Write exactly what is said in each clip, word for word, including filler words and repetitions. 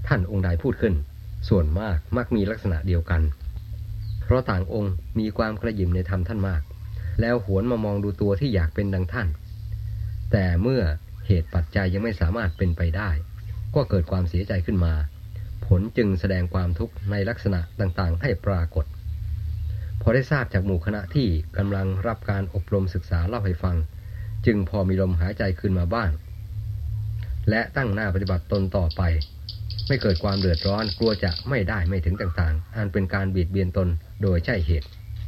ท่านองค์ใดพูดขึ้นส่วนมากมักมีลักษณะเดียวกันเพราะต่างองค์มีความกระหยิ่มในธรรมท่านมากแล้วหวนมามองดูตัวที่อยากเป็นดังท่านแต่เมื่อเหตุปัจจัยยังไม่สามารถเป็นไปได้ก็เกิดความเสียใจขึ้นมาผลจึงแสดงความทุกข์ในลักษณะต่างๆให้ปรากฏพอได้ทราบจากหมู่คณะที่กำลังรับการอบรมศึกษาเล่าให้ฟังจึงพอมีลมหายใจขึ้นมาบ้างและตั้งหน้าปฏิบัติตนต่อไปไม่เกิดความเดือดร้อนกลัวจะไม่ได้ไม่ถึงต่างๆอันเป็นการเบียดเบียนตนโดยใช่เหตุ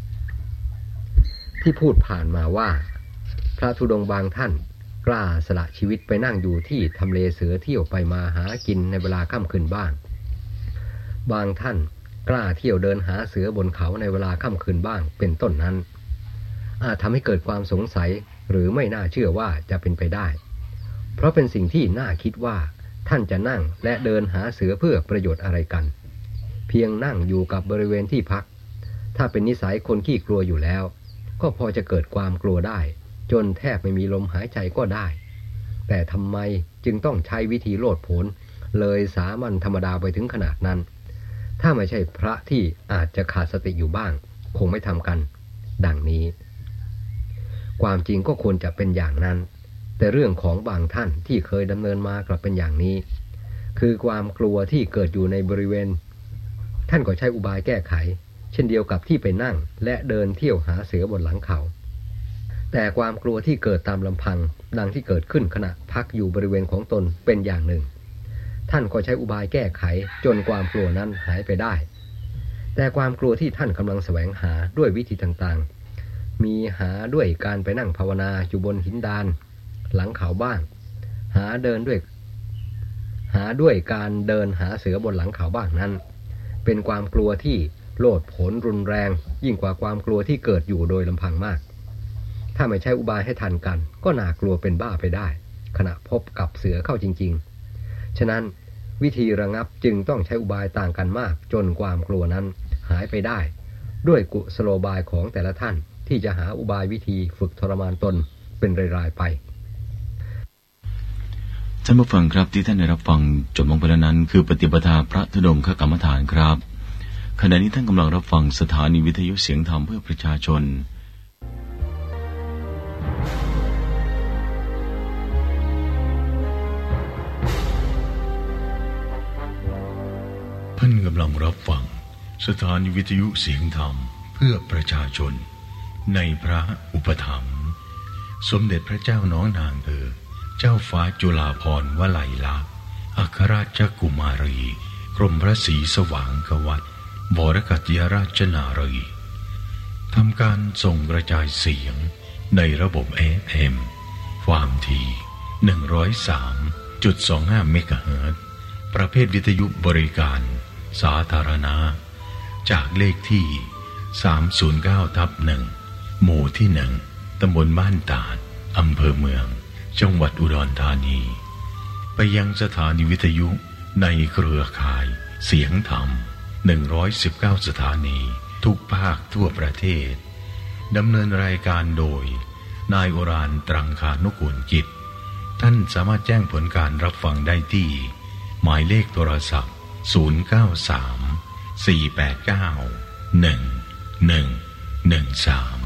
ที่พูดผ่านมาว่าพระธุดงค์บางท่านกล้าสละชีวิตไปนั่งอยู่ที่ทำเลเสือเที่ยวไปมาหากินในเวลาค่ำคืนบ้างบางท่านกล้าเที่ยวเดินหาเสือบนเขาในเวลาค่ำคืนบ้างเป็นต้นนั้นอาจทำให้เกิดความสงสัยหรือไม่น่าเชื่อว่าจะเป็นไปได้เพราะเป็นสิ่งที่น่าคิดว่าท่านจะนั่งและเดินหาเสือเพื่อประโยชน์อะไรกันเพียงนั่งอยู่กับบริเวณที่พักถ้าเป็นนิสัยคนขี้กลัวอยู่แล้วก็พอจะเกิดความกลัวได้จนแทบไม่มีลมหายใจก็ได้แต่ทำไมจึงต้องใช้วิธีโลดโผนเลยสามัญธรรมดาไปถึงขนาดนั้นถ้าไม่ใช่พระที่อาจจะขาดสติอยู่บ้างคงไม่ทำกันดังนี้ความจริงก็ควรจะเป็นอย่างนั้นแต่เรื่องของบางท่านที่เคยดำเนินมากลับเป็นอย่างนี้คือความกลัวที่เกิดอยู่ในบริเวณท่านก็ใช้อุบายแก้ไขเช่นเดียวกับที่ไปนั่งและเดินเที่ยวหาเสือบนหลังเขาแต่ความกลัวที่เกิดตามลำพังดังที่เกิดขึ้นขณะพักอยู่บริเวณของตนเป็นอย่างหนึ่งท่านก็ใช้อุบายแก้ไขจนความกลัวนั้นหายไปได้แต่ความกลัวที่ท่านกำลังแสวงหาด้วยวิธีต่างๆมีหาด้วยการไปนั่งภาวนาอยู่บนหินดานหลังเขาบ้างหาเดินด้วยหาด้วยการเดินหาเสือบนหลังเขาบ้างนั้นเป็นความกลัวที่โลดโผนรุนแรงยิ่งกว่าความกลัวที่เกิดอยู่โดยลำพังมากถ้าไม่ใช้อุบายให้ทันกันก็น่ากลัวเป็นบ้าไปได้ขณะพบกับเสือเข้าจริงๆฉะนั้นวิธีระงับจึงต้องใช้อุบายต่างกันมากจนความกลัวนั้นหายไปได้ด้วยกุศโลบายของแต่ละท่านที่จะหาอุบายวิธีฝึกทรมานตนเป็นรายๆไปท่านผู้ฟังครับที่ท่านได้รับฟังจบลงไปแล้วนั้นคือปฏิปทาพระธุดงคกรรมฐานครับขณะนี้ท่านกำลังรับฟังสถานีวิทยุเสียงธรรมเพื่อประชาชนท่านกำลังรับฟังสถานีวิทยุเสียงธรรมเพื่อประชาชนในพระอุปถัมภ์สมเด็จพระเจ้าน้องนางเธอเจ้าฟ้าจุฬาภรณ์วลัยลักษณ์อัครราชกุมารีกรมพระศรีสว่างควัตรบรกัตยราชนารีทำการส่งกระจายเสียงในระบบ เอ เอ็ม ความถี่ หนึ่งร้อยสามจุดสองห้า เมกะเฮิรตซ์ประเภทวิทยุบริการสาธารณะจากเลขที่ สามศูนย์เก้าทับหนึ่ง หมู่ที่หนึ่งตำบลบ้านตาดอำเภอเมืองจังหวัดอุดรธานีไปยังสถานีวิทยุในเครือข่ายเสียงธรรมหนึ่งร้อยสิบเก้าสถานีทุกภาคทั่วประเทศดำเนินรายการโดยนายโอรานตรังคานุกูลกิจท่านสามารถแจ้งผลการรับฟังได้ที่หมายเลขโทรศัพท์ศูนย์ เก้า สาม สี่ แปด เก้า หนึ่ง หนึ่ง หนึ่ง สาม